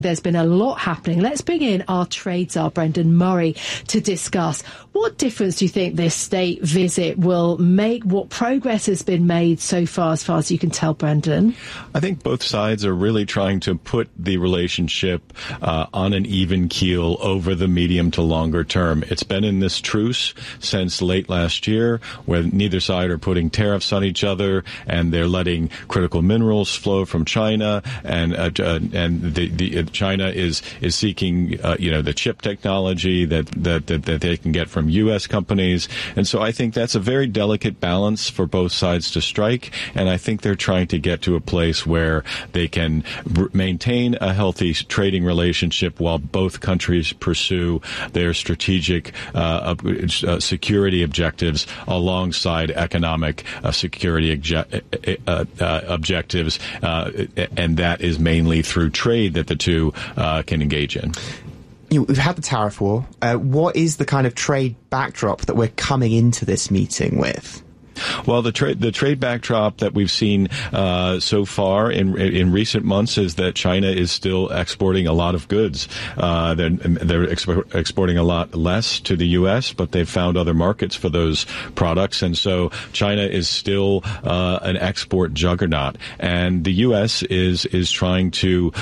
There's been a lot happening. Let's bring in our trade czar, Brendan Murray, to discuss what difference do you think this state visit will make? What progress has been made so far as you can tell, Brendan? I think both sides are really trying to put the relationship on an even keel over the medium to longer term. It's been in this truce since late last year, where neither side are putting tariffs on each other, and they're letting critical minerals flow from China, and China is seeking, the chip technology that they can get from U.S. companies. And so I think that's a very delicate balance for both sides to strike. And I think they're trying to get to a place where they can maintain a healthy trading relationship while both countries pursue their strategic security objectives alongside economic security objectives. And that is mainly through trade that the two can engage in. We've had the tariff war. What is the kind of trade backdrop that we're coming into this meeting with? Well, the trade backdrop that we've seen so far in recent months is that China is still exporting a lot of goods. They're exporting a lot less to the U.S., but they've found other markets for those products, and so China is still an export juggernaut. And the U.S. is trying to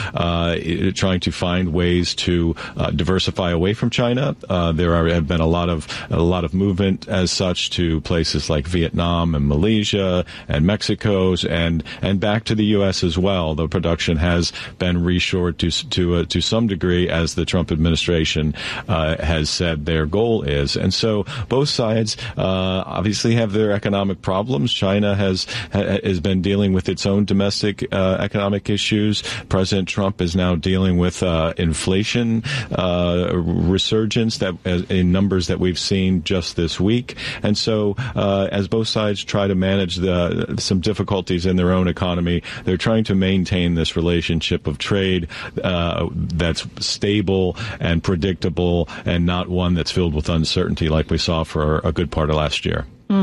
find ways to diversify away from China. There have been a lot of movement as such to places like Vietnam and Malaysia and Mexico's and back to the U.S. as well. The production has been reshored to some degree, as the Trump administration has said their goal is. And so both sides obviously have their economic problems. China has been dealing with its own domestic economic issues. President Trump is now dealing with inflation resurgence that in numbers that we've seen just this week. And so as both sides try to manage some difficulties in their own economy, they're trying to maintain this relationship of trade that's stable and predictable, and not one that's filled with uncertainty like we saw for a good part of last year.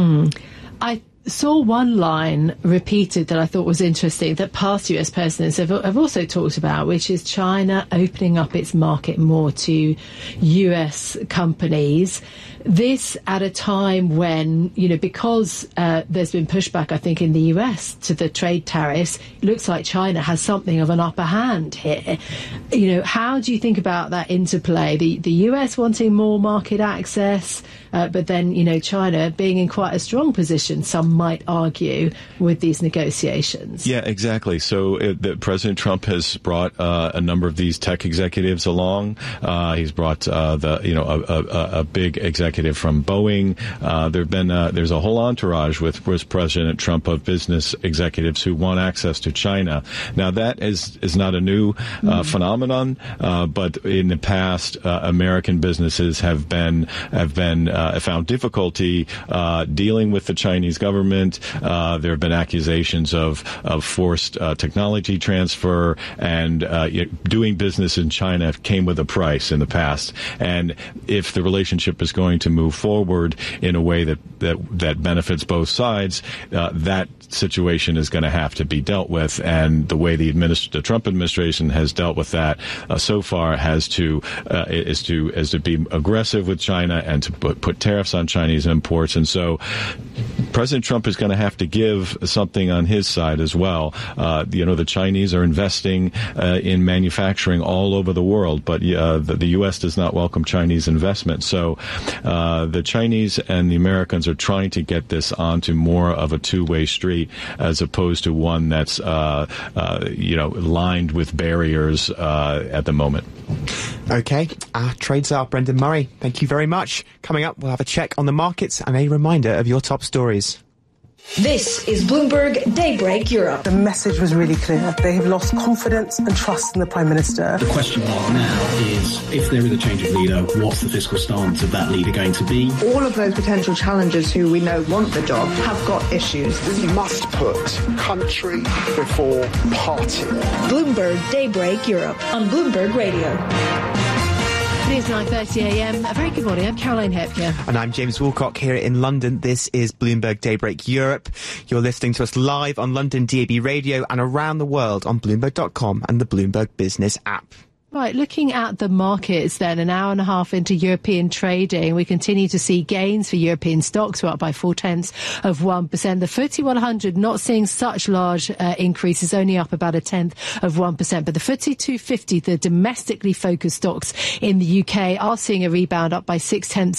I saw one line repeated that I thought was interesting that past US presidents have also talked about, which is China opening up its market more to US companies. This at a time when, because there's been pushback, I think, in the US to the trade tariffs, it looks like China has something of an upper hand here. How do you think about that interplay? The US wanting more market access, but then, China being in quite a strong position, some might argue, with these negotiations. Yeah, exactly. So President Trump has brought a number of these tech executives along. He's brought a big executive from Boeing. There's a whole entourage with President Trump of business executives who want access to China. Now that is not a new phenomenon, but in the past, American businesses have found difficulty dealing with the Chinese government. There have been accusations of forced technology transfer, and doing business in China came with a price in the past. And if the relationship is going to move forward in a way that benefits both sides, that situation is going to have to be dealt with. And the way the Trump administration has dealt with that so far is to be aggressive with China and to put tariffs on Chinese imports. And so President Trump is going to have to give something on his side as well. The Chinese are investing in manufacturing all over the world, but the U.S. does not welcome Chinese investment. So the Chinese and the Americans are trying to get this onto more of a two-way street as opposed to one that's lined with barriers at the moment. Okay, our trade czar, Brendan Murray, thank you very much. Coming up, we'll have a check on the markets and a reminder of your top stories. This is Bloomberg Daybreak Europe. The message was really clear. They have lost confidence and trust in the Prime Minister. The question mark now is, if there is a change of leader, what's the fiscal stance of that leader going to be? All of those potential challengers who we know want the job have got issues. We must put country before party. Bloomberg Daybreak Europe on Bloomberg Radio. It is 9:30am. A very good morning. I'm Caroline Hepker. And I'm James Woolcock here in London. This is Bloomberg Daybreak Europe. You're listening to us live on London DAB Radio and around the world on Bloomberg.com and the Bloomberg Business app. Right, looking at the markets then, an hour and a half into European trading, we continue to see gains for European stocks. We're up by 0.4%. The FTSE 100 not seeing such large increases, only up about 0.1%. But the FTSE 250, the domestically focused stocks in the UK, are seeing a rebound, up by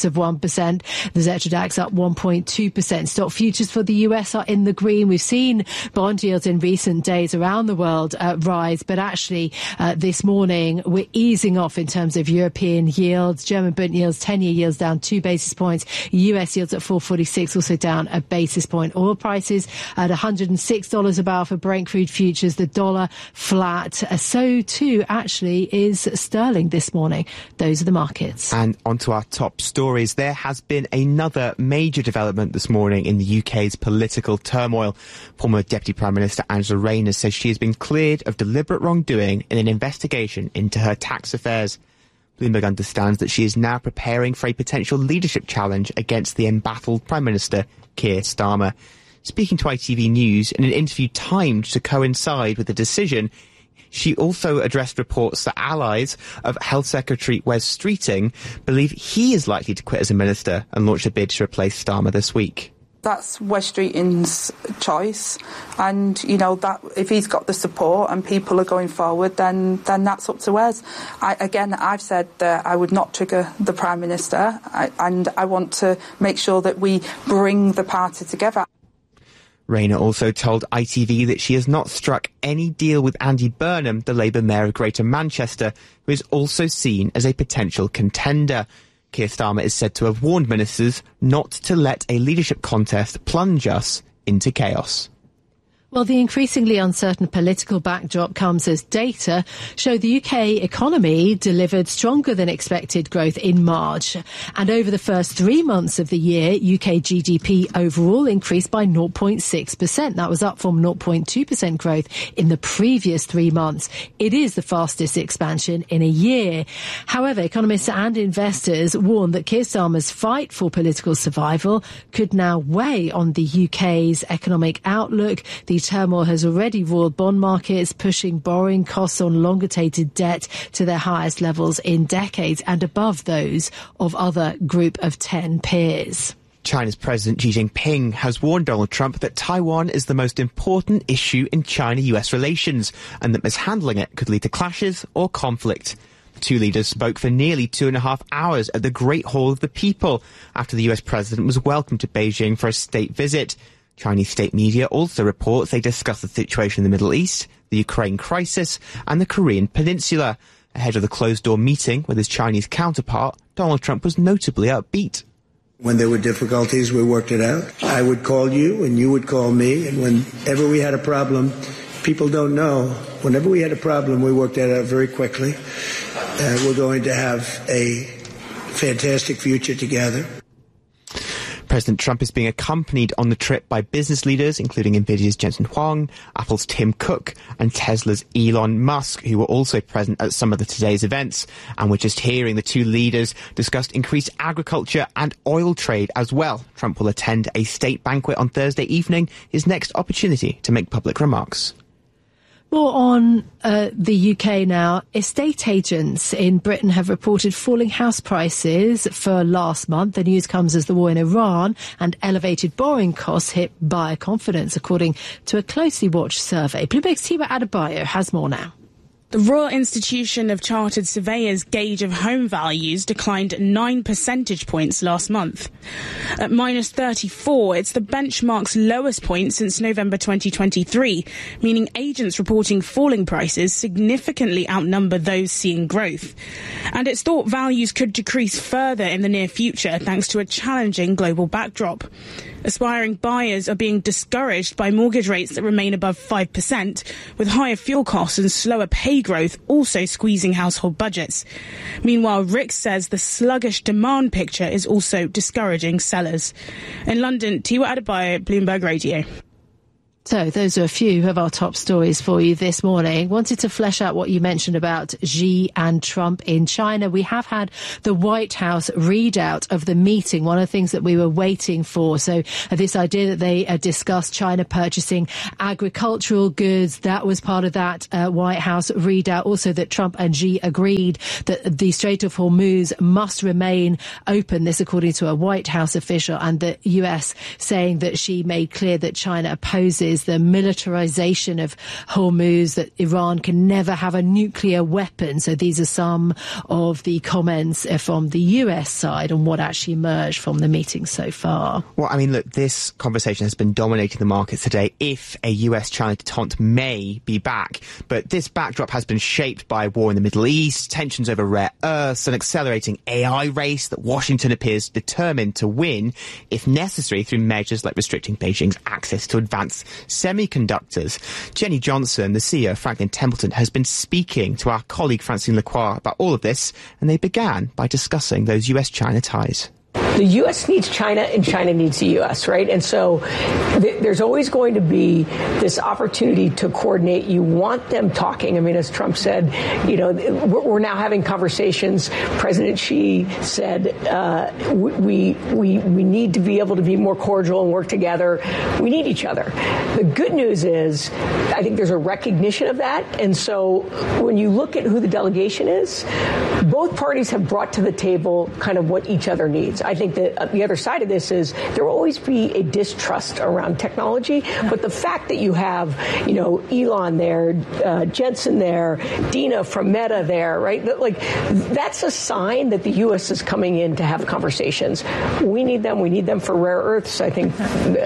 0.6%. The Xetra DAX up 1.2%. Stock futures for the US are in the green. We've seen bond yields in recent days around the world rise, but actually this morning we're easing off in terms of European yields. German Bund yields, 10-year yields down 2 basis points. US yields at 4.46, also down a basis point. Oil prices at $106 a barrel for Brent crude futures. The dollar flat. So too actually is sterling this morning. Those are the markets. And onto our top stories. There has been another major development this morning in the UK's political turmoil. Former Deputy Prime Minister Angela Rayner says she has been cleared of deliberate wrongdoing in an investigation into her tax affairs. Bloomberg understands that she is now preparing for a potential leadership challenge against the embattled Prime Minister Keir Starmer. Speaking to ITV News in an interview timed to coincide with the decision, she also addressed reports that allies of Health Secretary Wes Streeting believe he is likely to quit as a minister and launch a bid to replace Starmer this week. That's Wes Streeting's choice, and that if he's got the support and people are going forward, then that's up to Wes. I've said that I would not trigger the Prime Minister, and I want to make sure that we bring the party together. Rayner also told ITV that she has not struck any deal with Andy Burnham, the Labour Mayor of Greater Manchester, who is also seen as a potential contender. Keir Starmer is said to have warned ministers not to let a leadership contest plunge us into chaos. Well, the increasingly uncertain political backdrop comes as data show the UK economy delivered stronger than expected growth in March. And over the first 3 months of the year, UK GDP overall increased by 0.6%. That was up from 0.2% growth in the previous 3 months. It is the fastest expansion in a year. However, economists and investors warn that Keir Starmer's fight for political survival could now weigh on the UK's economic outlook. The turmoil has already roiled bond markets, pushing borrowing costs on longer-dated debt to their highest levels in decades and above those of other Group of 10 peers. China's President Xi Jinping has warned Donald Trump that Taiwan is the most important issue in China-US relations and that mishandling it could lead to clashes or conflict. The two leaders spoke for nearly 2.5 hours at the Great Hall of the People after the US president was welcomed to Beijing for a state visit. Chinese state media also reports they discussed the situation in the Middle East, the Ukraine crisis and the Korean Peninsula. Ahead of the closed-door meeting with his Chinese counterpart, Donald Trump was notably upbeat. When there were difficulties, we worked it out. I would call you and you would call me, and whenever we had a problem, people don't know, whenever we had a problem, we worked that out very quickly. We're going to have a fantastic future together. President Trump is being accompanied on the trip by business leaders, including Nvidia's Jensen Huang, Apple's Tim Cook, and Tesla's Elon Musk, who were also present at some of today's events. And we're just hearing the two leaders discussed increased agriculture and oil trade as well. Trump will attend a state banquet on Thursday evening, his next opportunity to make public remarks. More on the UK now. Estate agents in Britain have reported falling house prices for last month. The news comes as the war in Iran and elevated borrowing costs hit buyer confidence, according to a closely watched survey. Bloomberg's Tiwa Adebayo has more now. The Royal Institution of Chartered Surveyors' gauge of home values declined 9 percentage points last month. At minus 34, it's the benchmark's lowest point since November 2023, meaning agents reporting falling prices significantly outnumber those seeing growth. And it's thought values could decrease further in the near future thanks to a challenging global backdrop. Aspiring buyers are being discouraged by mortgage rates that remain above 5%, with higher fuel costs and slower pay growth also squeezing household budgets. Meanwhile, RICS says the sluggish demand picture is also discouraging sellers. In London, Tiwa Adebayo, Bloomberg Radio. So those are a few of our top stories for you this morning. Wanted to flesh out what you mentioned about Xi and Trump in China. We have had the White House readout of the meeting, one of the things that we were waiting for. So this idea that they discussed China purchasing agricultural goods, that was part of that White House readout. Also that Trump and Xi agreed that the Strait of Hormuz must remain open. This according to a White House official, and the US saying that Xi made clear that China opposes the militarization of Hormuz, that Iran can never have a nuclear weapon. So these are some of the comments from the US side on what actually emerged from the meeting so far. Well, I mean, look, this conversation has been dominating the markets today. If a US-China detente may be back, but this backdrop has been shaped by war in the Middle East, tensions over rare earths, an accelerating AI race that Washington appears determined to win, if necessary, through measures like restricting Beijing's access to advanced semiconductors. Jenny Johnson, the CEO of Franklin Templeton, has been speaking to our colleague Francine Lacroix about all of this, and they began by discussing those US-China ties. The U.S. needs China and China needs the U.S., right? And so there's always going to be this opportunity to coordinate. You want them talking. I mean, as Trump said, we're now having conversations. President Xi said we need to be able to be more cordial and work together. We need each other. The good news is I think there's a recognition of that. And so when you look at who the delegation is, both parties have brought to the table kind of what each other needs. I think that the other side of this is there will always be a distrust around technology, but the fact that you have, Elon there, Jensen there, Dina from Meta there, right? Like that's a sign that the U.S. is coming in to have conversations. We need them. We need them for rare earths. I think,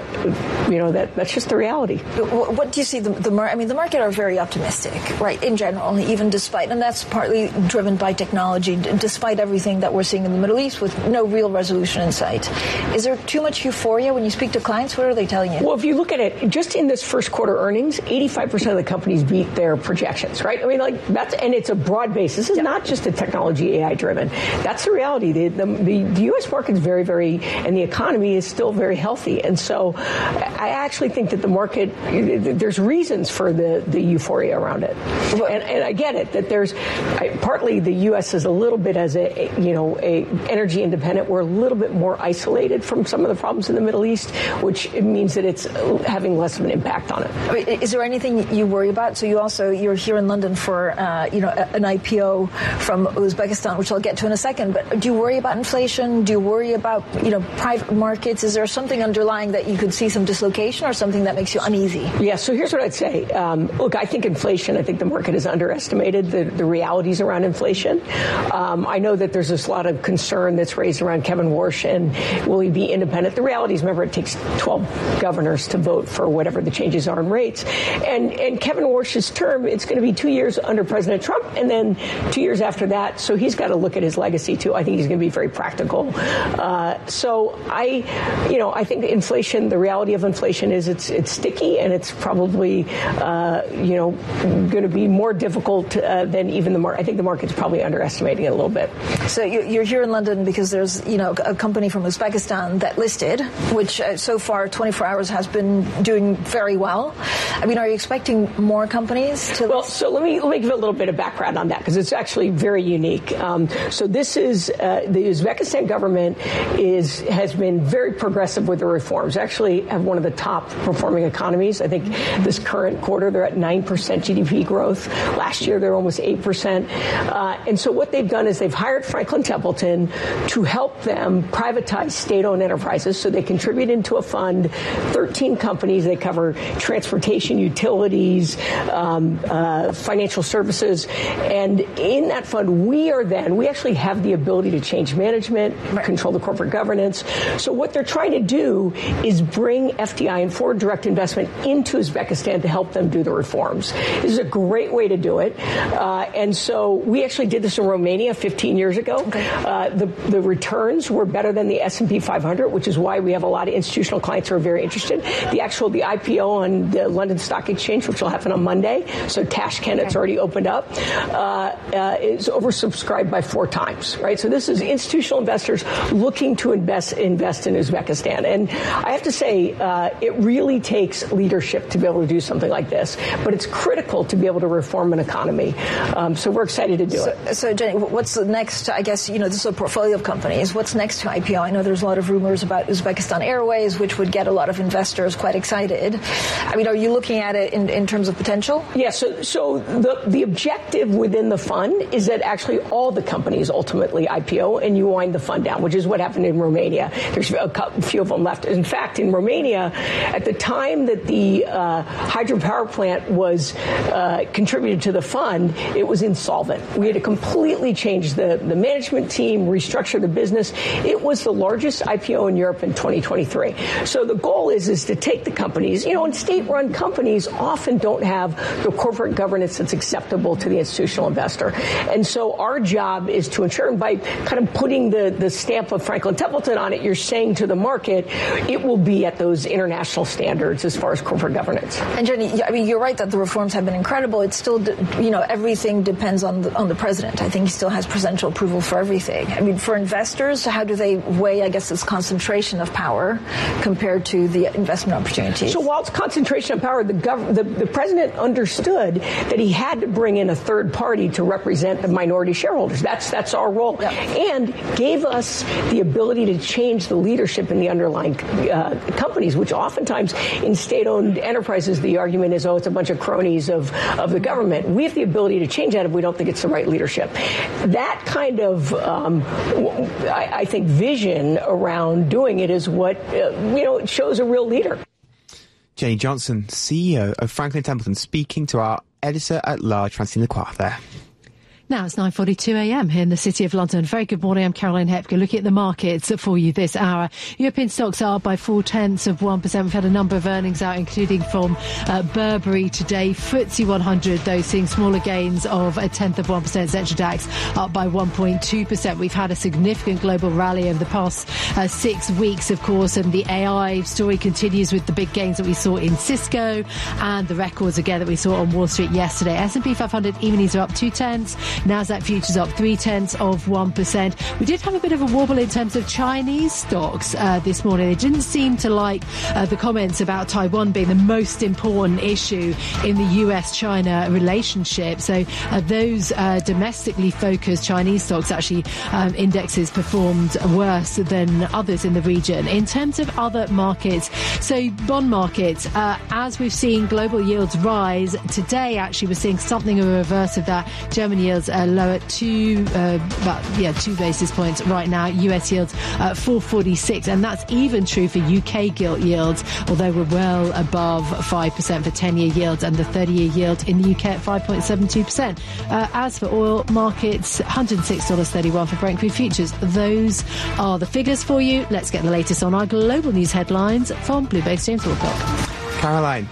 that's just the reality. What do you see? The market are very optimistic, right? In general, even despite, and that's partly driven by technology, despite everything that we're seeing in the Middle East with no real resolution in sight. Is there too much euphoria when you speak to clients? What are they telling you? Well, if you look at it, just in this first quarter earnings, 85% of the companies beat their projections, right? I mean, and it's a broad base. This is not just a technology AI driven. That's the reality. The U.S. market is very, very, and the economy is still very healthy. And so I actually think that the market, there's reasons for the euphoria around it. And I get it, that there's partly the U.S. is a little bit as a energy independent. We're a little bit more isolated from some of the problems in the Middle East, which means that it's having less of an impact on it. Is there anything you worry about? So you're here in London for an IPO from Uzbekistan, which I'll get to in a second. But do you worry about inflation? Do you worry about private markets? Is there something underlying that you could see some dislocation, or something that makes you uneasy? Yeah. So here's what I'd say. Look, I think inflation. I think the market has underestimated the realities around inflation. I know that there's this lot of concern that's raised around Kevin Warsh and will he be independent? The reality is, remember, it takes 12 governors to vote for whatever the changes are in rates. And Kevin Warsh's term, it's going to be 2 years under President Trump and then 2 years after that. So he's got to look at his legacy, too. I think he's going to be very practical. So I think inflation, the reality of inflation is it's sticky, and it's probably, going to be more difficult than even the market. I think the market's probably underestimating it a little bit. So you're here in London because there's, a company from Uzbekistan that listed, which so far 24 hours has been doing very well. I mean, are you expecting more companies to? Well, so let me give a little bit of background on that, because it's actually very unique. So this is the Uzbekistan government has been very progressive with the reforms. Actually, have one of the top performing economies. I think this current quarter they're at 9% GDP growth. Last year they're almost 8%. And so what they've done is they've hired Franklin Templeton to help them privatize state-owned enterprises. So they contribute into a fund, 13 companies. They cover transportation, utilities, financial services. And in that fund, we actually have the ability to change management, control the corporate governance. So what they're trying to do is bring FDI and foreign direct investment into Uzbekistan to help them do the reforms. This is a great way to do it. And so we actually did this in Romania 15 years ago. The returns were better than the S&P 500, which is why we have a lot of institutional clients who are very interested. The IPO on the London Stock Exchange, which will happen on Monday, so Tashkent, it's already opened up, is oversubscribed by 4 times, right? So this is institutional investors looking to invest in Uzbekistan. And I have to say, it really takes leadership to be able to do something like this, but it's critical to be able to reform an economy. So we're excited to do it. So Jenny, what's the next, I guess, this is a portfolio of companies. What's next to IPO? I know there's a lot of rumors about Uzbekistan Airways, which would get a lot of investors quite excited. I mean, are you looking at it in terms of potential? Yeah, so the objective within the fund is that actually all the companies ultimately IPO and you wind the fund down, which is what happened in Romania. There's a few of them left. In fact, in Romania, at the time that the hydropower plant was contributed to the fund, it was insolvent. We had to completely change the management team, restructure the business. It was the largest IPO in Europe in 2023. So the goal is to take the companies, and state-run companies often don't have the corporate governance that's acceptable to the institutional investor. And so our job is to ensure, and by kind of putting the stamp of Franklin Templeton on it, you're saying to the market, it will be at those international standards as far as corporate governance. And Jenny, I mean, you're right that the reforms have been incredible. It's still, everything depends on the president. I think he still has presidential approval for everything. I mean, for investors, how do they weigh, I guess, this concentration of power compared to the investment opportunities? So while it's concentration of power, the president understood that he had to bring in a third party to represent the minority shareholders. That's our role. Yeah. And gave us the ability to change the leadership in the underlying companies, which oftentimes in state-owned enterprises, the argument is, it's a bunch of cronies of the government. We have the ability to change that if we don't think it's the right leadership. That kind of, I think, vision around doing it is what, it shows a real leader. Jenny Johnson, CEO of Franklin Templeton, speaking to our editor-at-large, Francine Lacroix there. Now it's 9:42 a.m. here in the City of London. Very good morning. I'm Caroline Hepker. Looking at the markets for you this hour. European stocks are by 0.4%. We've had a number of earnings out, including from Burberry today. FTSE 100, though, seeing smaller gains of 0.1%. Xetra DAX up by 1.2%. We've had a significant global rally over the past 6 weeks, of course, and the AI story continues with the big gains that we saw in Cisco and the records again that we saw on Wall Street yesterday. S&P 500 evenings are up 0.2. Nasdaq futures up 0.3%. We did have a bit of a wobble in terms of Chinese stocks this morning. They didn't seem to like the comments about Taiwan being the most important issue in the US-China relationship. So those domestically focused Chinese stocks, actually indexes performed worse than others in the region. In terms of other markets, so bond markets, as we've seen global yields rise, today actually we're seeing something of a reverse of that. German yields lower at 2 basis points right now. US yields 4.46, and that's even true for UK gilt yields, although we're well above 5% for 10-year yields, and the 30-year yield in the UK at 5.72%. As for oil markets, $106.31 for Brent crude futures. Those are the figures for you. Let's get the latest on our global news headlines from Bluebase's James Wilcock. Caroline.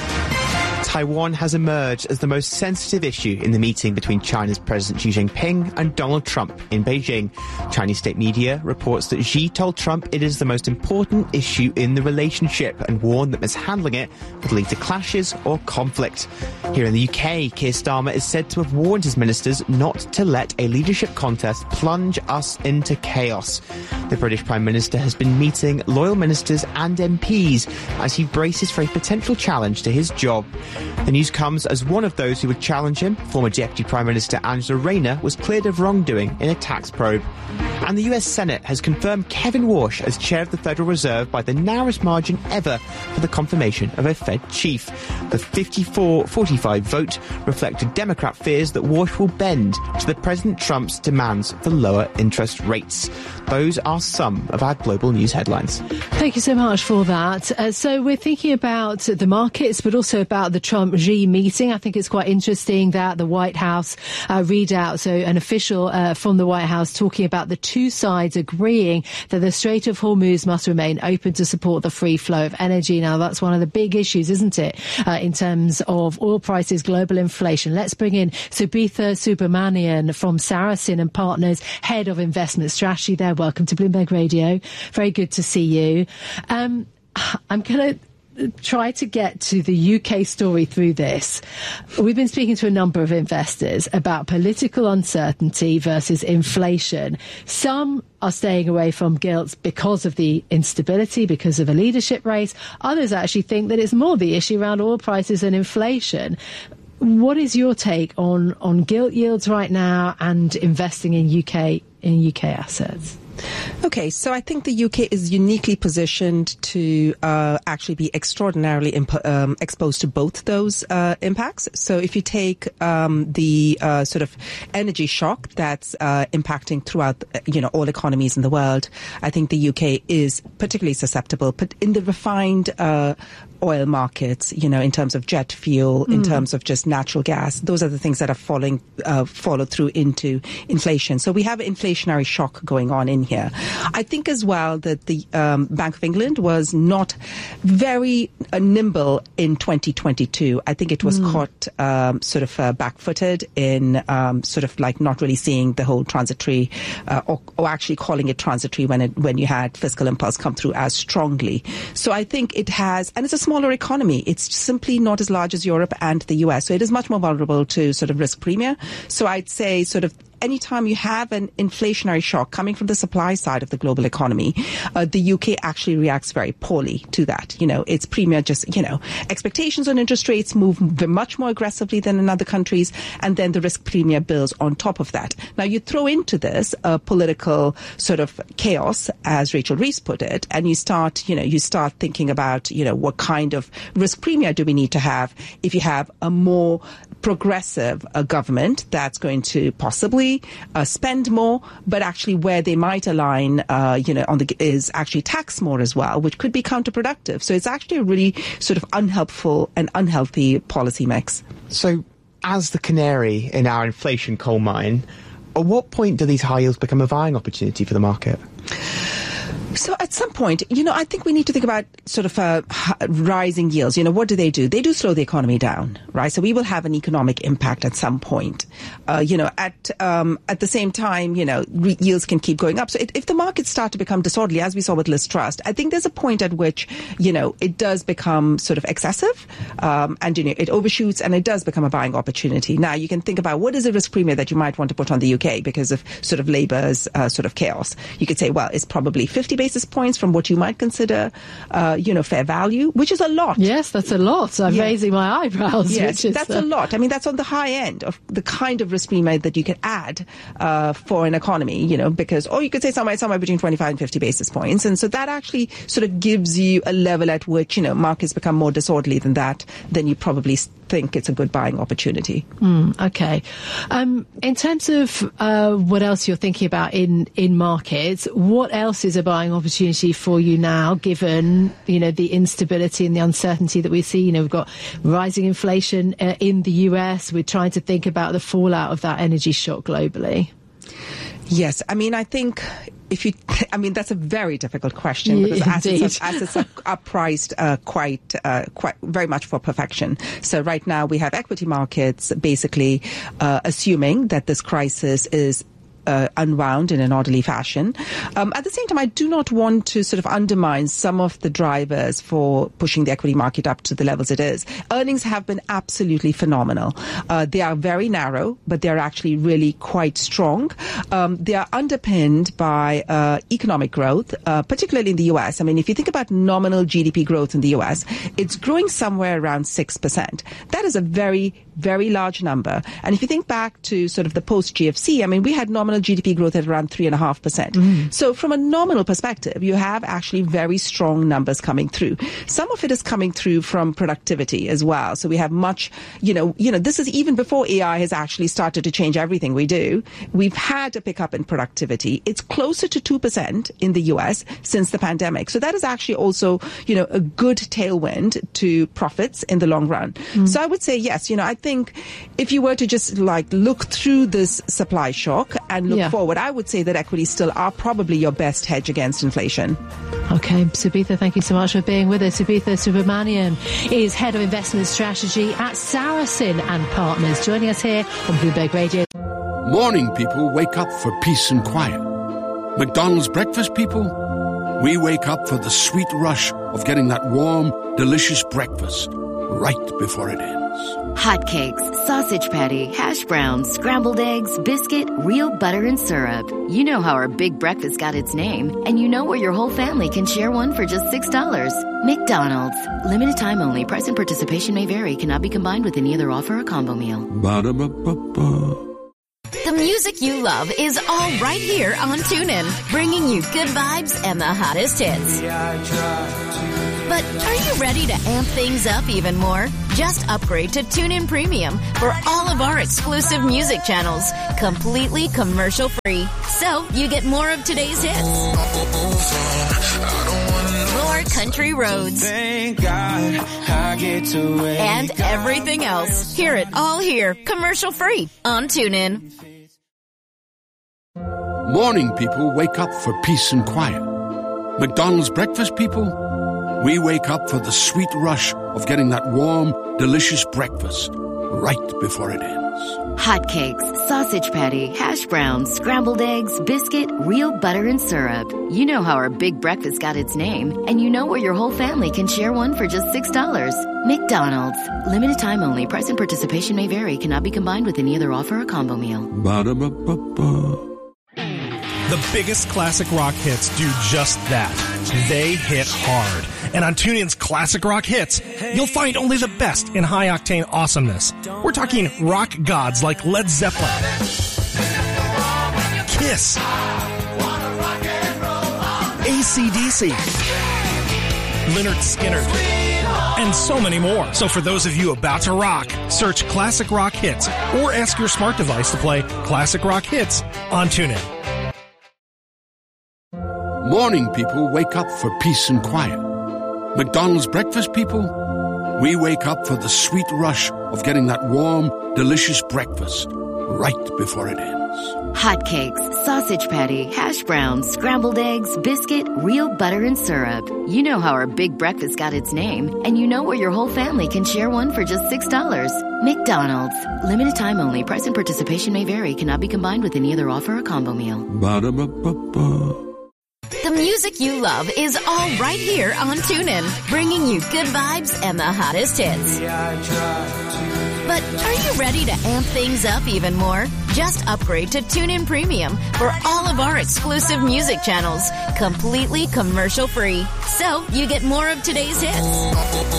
Taiwan has emerged as the most sensitive issue in the meeting between China's President Xi Jinping and Donald Trump in Beijing. Chinese state media reports that Xi told Trump it is the most important issue in the relationship and warned that mishandling it would lead to clashes or conflict. Here in the UK, Keir Starmer is said to have warned his ministers not to let a leadership contest plunge us into chaos. The British Prime Minister has been meeting loyal ministers and MPs as he braces for a potential challenge to his job. The news comes as one of those who would challenge him, former Deputy Prime Minister Angela Rayner, was cleared of wrongdoing in a tax probe. And the US Senate has confirmed Kevin Warsh as chair of the Federal Reserve by the narrowest margin ever for the confirmation of a Fed chief. The 54-45 vote reflected Democrat fears that Warsh will bend to the President Trump's demands for lower interest rates. Those are some of our global news headlines. Thank you so much for that. So we're thinking about the markets, but also about the Trump-Xi meeting. I think it's quite interesting that the White House readout, so an official from the White House talking about the two sides agreeing that the Strait of Hormuz must remain open to support the free flow of energy. Now, that's one of the big issues, isn't it, in terms of oil prices, global inflation. Let's bring in Subitha Subramanian from Saracen and Partners, Head of Investment Strategy there. Welcome to Bloomberg Radio. Very good to see you. I'm going to try to get to the UK story through this. We've been speaking to a number of investors about political uncertainty versus inflation. Some are staying away from gilts because of the instability, because of a leadership race. Others actually think that it's more the issue around oil prices and inflation. What is your take on gilt yields right now and investing in UK assets? Okay, so I think the UK is uniquely positioned to actually be extraordinarily exposed to both those impacts. So if you take the sort of energy shock that's impacting throughout, all economies in the world, I think the UK is particularly susceptible. But in the refined oil markets, in terms of jet fuel, in terms of just natural gas, those are the things that are follow through into inflation. So we have an inflationary shock going on in here. I think as well that the Bank of England was not very nimble in 2022. I think it was caught sort of back-footed in sort of like not really seeing the whole transitory or actually calling it transitory when you had fiscal impulse come through as strongly. So I think it has, and it's a smaller economy. It's simply not as large as Europe and the US. So it is much more vulnerable to sort of risk premium. So I'd say sort of anytime you have an inflationary shock coming from the supply side of the global economy, the UK actually reacts very poorly to that. Its premier just, expectations on interest rates move much more aggressively than in other countries, and then the risk premium builds on top of that. Now, you throw into this political sort of chaos, as Rachel Reeves put it, and you start thinking about, what kind of risk premium do we need to have if you have a more progressive government that's going to possibly spend more, but actually where they might align, is actually tax more as well, which could be counterproductive. So it's actually a really sort of unhelpful and unhealthy policy mix. So as the canary in our inflation coal mine, at what point do these high yields become a buying opportunity for the market? So at some point, I think we need to think about sort of rising yields. What do? They do slow the economy down, right? So we will have an economic impact at some point. At the same time, yields can keep going up. So if the markets start to become disorderly, as we saw with Liz Truss, I think there's a point at which, it does become sort of excessive, and, it overshoots and it does become a buying opportunity. Now, you can think about what is the risk premium that you might want to put on the UK because of sort of Labour's sort of chaos. You could say, well, it's probably 50 basis points from what you might consider, fair value, which is a lot. Yes, that's a lot. I'm raising my eyebrows. Yes, that's a lot. I mean, that's on the high end of the kind of risk premium that you can add for an economy, because, or you could say somewhere between 25 and 50 basis points. And so that actually sort of gives you a level at which, markets become more disorderly than that, then you probably think it's a good buying opportunity. Okay. In terms of what else you're thinking about in markets, what else is a buying opportunity for you now, given, the instability and the uncertainty that we see? We've got rising inflation in the US. We're trying to think about the fallout of that energy shock globally. Yes. I mean, I think that's a very difficult question because assets are priced quite very much for perfection. So right now we have equity markets basically assuming that this crisis is unwound in an orderly fashion. At the same time, I do not want to sort of undermine some of the drivers for pushing the equity market up to the levels it is. Earnings have been absolutely phenomenal. They are very narrow, but they're actually really quite strong. They are underpinned by economic growth, particularly in the US. I mean, if you think about nominal GDP growth in the US, it's growing somewhere around 6%. That is a very, very large number. And if you think back to sort of the post-GFC, I mean, we had nominal GDP growth at around 3.5%. So from a nominal perspective, you have actually very strong numbers coming through. Some of it is coming through from productivity as well. So we have much, this is even before AI has actually started to change everything we do. We've had a pickup in productivity. It's closer to 2% in the US since the pandemic. So that is actually also, a good tailwind to profits in the long run. So I would say, yes, I think think if you were to just look through this supply shock and look forward, I would say that equities still are probably your best hedge against inflation. Okay, Subitha, thank you so much for being with us. Subitha Subramanian is Head of Investment Strategy at Saracen and Partners, joining us here on Bloomberg Radio. Morning people wake up for peace and quiet. McDonald's breakfast people, we wake up for the sweet rush of getting that warm, delicious breakfast right before it ends. Hotcakes, sausage patty, hash browns, scrambled eggs, biscuit, real butter and syrup. You know how our big breakfast got its name, and you know where your whole family can share one for just $6. McDonald's. Limited time only. Price and participation may vary. Cannot be combined with any other offer or combo meal. Ba-da-ba-ba-ba. The music you love is all right here on TuneIn, bringing you good vibes and the hottest hits. But are you ready to amp things up even more? Just upgrade to TuneIn Premium for all of our exclusive music channels, completely commercial-free. So you get more of today's hits, more country roads, thank God I get to wake and everything else. Hear it all here, commercial-free on TuneIn. Morning people wake up for peace and quiet. McDonald's breakfast people, we wake up for the sweet rush of getting that warm, delicious breakfast right before it ends. Hotcakes, sausage patty, hash browns, scrambled eggs, biscuit, real butter and syrup. You know how our big breakfast got its name, and you know where your whole family can share one for just $6. McDonald's. Limited time only. Price and participation may vary. Cannot be combined with any other offer or combo meal. Ba-da-ba-ba-ba. The biggest classic rock hits do just that. They hit hard. And on TuneIn's Classic Rock Hits, you'll find only the best in high-octane awesomeness. We're talking rock gods like Led Zeppelin, Kiss, AC/DC, Lynyrd Skynyrd, and so many more. So for those of you about to rock, search Classic Rock Hits or ask your smart device to play Classic Rock Hits on TuneIn. Morning people wake up for peace and quiet. McDonald's breakfast people, we wake up for the sweet rush of getting that warm, delicious breakfast right before it ends. Hotcakes, sausage patty, hash browns, scrambled eggs, biscuit, real butter and syrup. You know how our big breakfast got its name, and you know where your whole family can share one for just $6. McDonald's. Limited time only. Price and participation may vary. Cannot be combined with any other offer or combo meal. Ba-da-ba-ba-ba. The music you love is all right here on TuneIn, bringing you good vibes and the hottest hits. But are you ready to amp things up even more? Just upgrade to TuneIn Premium for all of our exclusive music channels, completely commercial-free. So you get more of today's hits,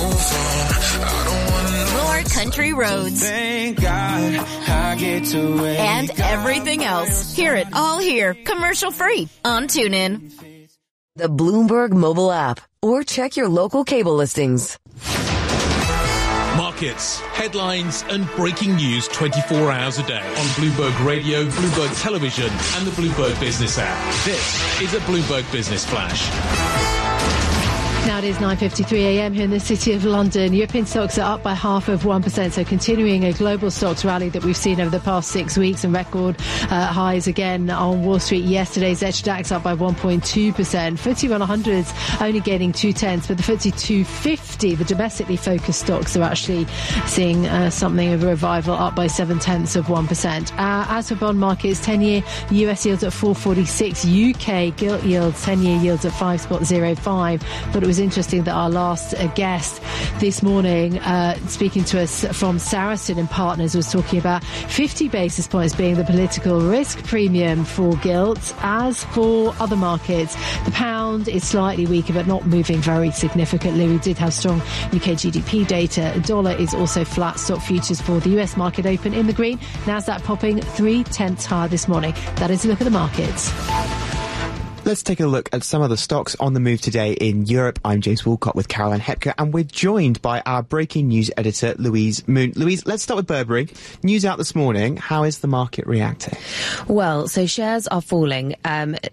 more country roads, thank God I get to wake and everything else. Hear it all here, commercial-free on TuneIn. The Bloomberg mobile app, or check your local cable listings. Markets, headlines and breaking news 24 hours a day on Bloomberg Radio, Bloomberg Television and the Bloomberg Business app. This is a Bloomberg Business Flash. Now it is 9:53 a.m. here in the City of London. European stocks are up by 0.5%, so continuing a global stocks rally that we've seen over the past 6 weeks, and record highs again on Wall Street yesterday. DAX up by 1.2%. FTSE 100's only gaining 0.2, but the FTSE 250, the domestically focused stocks, are actually seeing something of a revival, up by 0.7%. As for bond markets, 10-year US yields at 4.46, UK gilt yields, 10-year yields at 5.05. But it was interesting that our last guest this morning, speaking to us from Saracen and Partners, was talking about 50 basis points being the political risk premium for gilt. As for other markets, the pound is slightly weaker but not moving very significantly. We did have strong UK GDP data. Dollar is also flat. Stock futures for the US market open in the green. Nasdaq popping 0.3 higher this morning. That is a look at the markets. Let's take a look at some of the stocks on the move today in Europe. I'm James Woolcott with Caroline Hepker, and we're joined by our breaking news editor, Louise Moon. Louise, let's start with Burberry. News out this morning. How is the market reacting? Well, so shares are falling.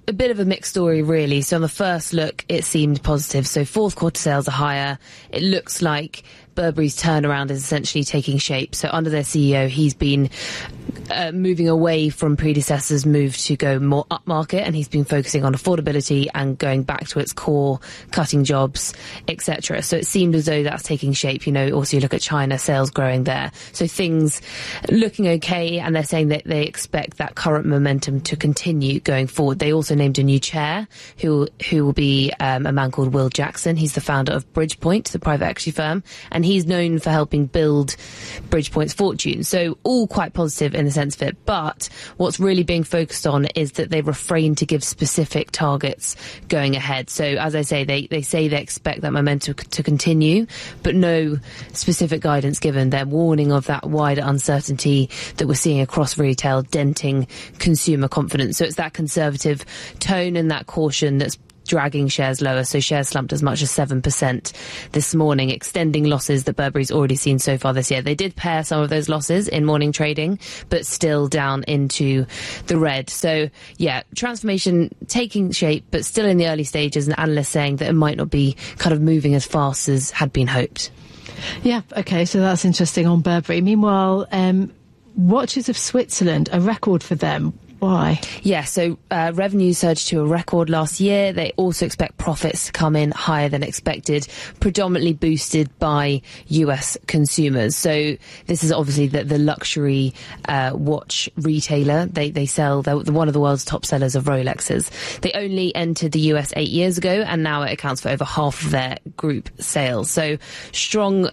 a bit of a mixed story, really. So on the first look, it seemed positive. So fourth quarter sales are higher. It looks like Burberry's turnaround is essentially taking shape. So under their CEO, he's been moving away from predecessors' move to go more upmarket, and he's been focusing on affordability and going back to its core, cutting jobs, etc. So it seemed as though that's taking shape. You know, also you look at China, sales growing there. So things looking okay, and they're saying that they expect that current momentum to continue going forward. They also named a new chair who will be a man called Will Jackson. He's the founder of Bridgepoint, the private equity firm, and he's known for helping build Bridgepoint's fortune. So all quite positive in the sense of it. But what's really being focused on is that they refrain to give specific targets going ahead. So as I say, they say they expect that momentum to continue, but no specific guidance given. They're warning of that wider uncertainty that we're seeing across retail, denting consumer confidence. So it's that conservative tone and that caution that's dragging shares lower. So shares slumped as much as 7% this morning, extending losses that Burberry's already seen so far this year. They did pare some of those losses in morning trading, but still down into the red. So yeah, transformation taking shape, but still in the early stages, and analysts saying that it might not be kind of moving as fast as had been hoped. Yeah, okay, so that's interesting on Burberry. Meanwhile, Watches of Switzerland, a record for them. Why? Yeah, so revenue surged to a record last year. They also expect profits to come in higher than expected, predominantly boosted by US consumers. So this is obviously the luxury watch retailer. They sell, they're one of the world's top sellers of Rolexes. They only entered the US 8 years ago, and now it accounts for over half of their group sales. So strong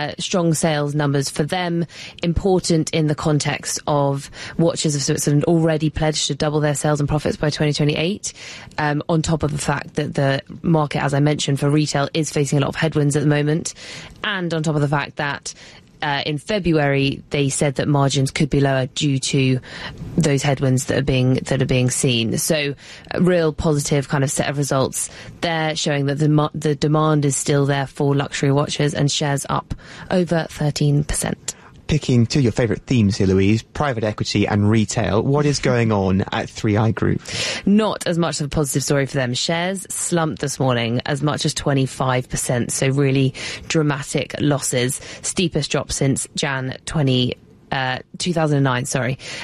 sales numbers for them, important in the context of Watches of Switzerland already pledged to double their sales and profits by 2028, on top of the fact that the market, as I mentioned, for retail is facing a lot of headwinds at the moment, and on top of the fact that in February they said that margins could be lower due to those headwinds that are being seen. So a real positive kind of set of results there, showing that the demand is still there for luxury watches, and shares up over 13%. Picking two of your favourite themes here, Louise, private equity and retail. What is going on at 3i Group? Not as much of a positive story for them. Shares slumped this morning as much as 25%, so really dramatic losses. Steepest drop since January 2009.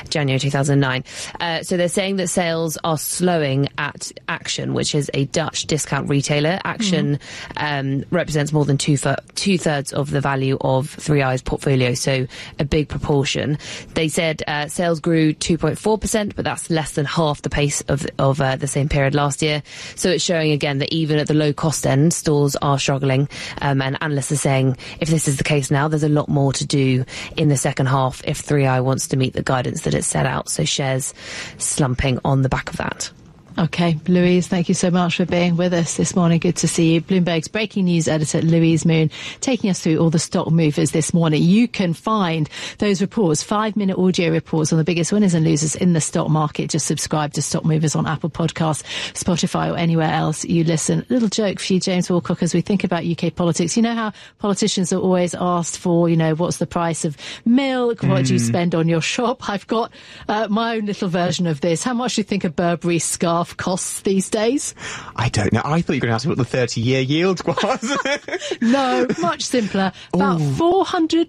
So they're saying that sales are slowing at Action, which is a Dutch discount retailer. Action represents more than two-thirds of the value of 3i's portfolio, so a big proportion. They said sales grew 2.4%, but that's less than half the pace of the same period last year. So it's showing again that even at the low-cost end, stores are struggling, and analysts are saying if this is the case now, there's a lot more to do in the second half if 3i wants to meet the guidance that it's set out. So shares slumping on the back of that. Okay, Louise, thank you so much for being with us this morning. Good to see you. Bloomberg's breaking news editor, Louise Moon, taking us through all the stock movers this morning. You can find those reports, 5-minute audio reports on the biggest winners and losers in the stock market. Just subscribe to Stock Movers on Apple Podcasts, Spotify, or anywhere else you listen. A little joke for you, James Walcock, as we think about UK politics. You know how politicians are always asked for, what's the price of milk? What do you spend on your shop? I've got my own little version of this. How much do you think a Burberry scarf costs these days? I don't know. I thought you were going to ask me what the 30-year yield was. No, much simpler. About £400,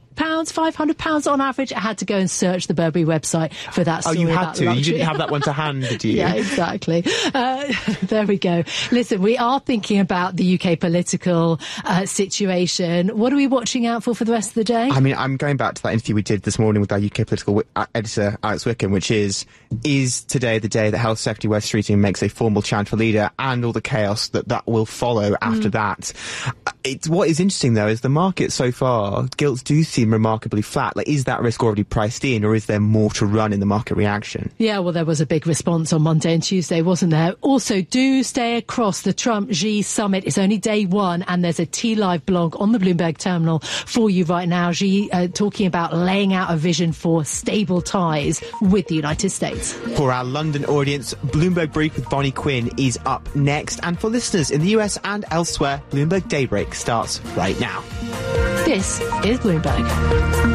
£500 on average. I had to go and search the Burberry website for that story. Oh, you had to? Luxury. You didn't have that one to hand, did you? Yeah, exactly. There we go. Listen, we are thinking about the UK political situation. What are we watching out for the rest of the day? I mean, I'm going back to that interview we did this morning with our UK political editor, Alex Wickham, which is today the day that Health Secretary Wes Streeting makes a formal chant for leader, and all the chaos that will follow after that. What is interesting, though, is the market so far, gilts do seem remarkably flat. Like, is that risk already priced in, or is there more to run in the market reaction? Yeah, well, there was a big response on Monday and Tuesday, wasn't there? Also, do stay across the Trump-Xi summit. It's only day one, and there's a T-Live blog on the Bloomberg terminal for you right now. Xi talking about laying out a vision for stable ties with the United States. For our London audience, Bloomberg Brief with Bonnie Quinn is up next. And for listeners in the US and elsewhere, Bloomberg Daybreak starts right now. This is Bloomberg.